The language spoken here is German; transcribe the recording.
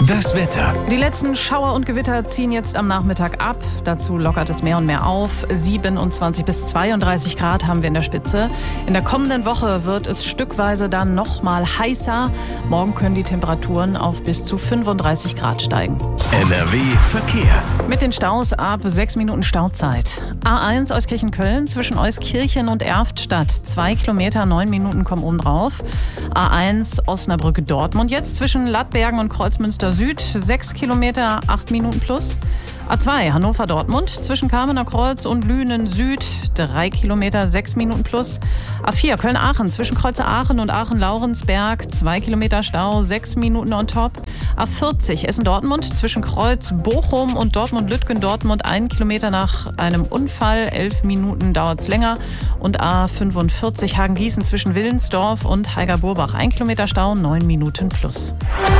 Das Wetter. Die letzten Schauer und Gewitter ziehen jetzt am Nachmittag ab. Dazu lockert es mehr und mehr auf. 27 bis 32 Grad haben wir in der Spitze. In der kommenden Woche wird es stückweise dann noch mal heißer. Morgen können die Temperaturen auf bis zu 35 Grad steigen. NRW Verkehr. Mit den Staus ab 6 Minuten Stauzeit. A1 Euskirchen-Köln zwischen Euskirchen und Erftstadt. 2 Kilometer, 9 Minuten kommen oben drauf. A1 Osnabrück-Dortmund jetzt zwischen Lattbergen und Kreuzmünster Süd. 6 Kilometer, 8 Minuten plus. A2 Hannover-Dortmund zwischen Kamener Kreuz und Lünen Süd. 3 Kilometer, 6 Minuten plus. A4 Köln-Aachen zwischen Kreuzer Aachen und Aachen-Laurensberg. 2 Kilometer Stau, 6 Minuten on top. A40 Essen-Dortmund zwischen Kreuz Bochum und Dortmund-Lütgen. Dortmund 1 Kilometer nach einem Unfall. 11 Minuten dauert es länger. Und A45 Hagen-Gießen zwischen Willensdorf und Heiger-Burbach. 1 Kilometer Stau, 9 Minuten plus.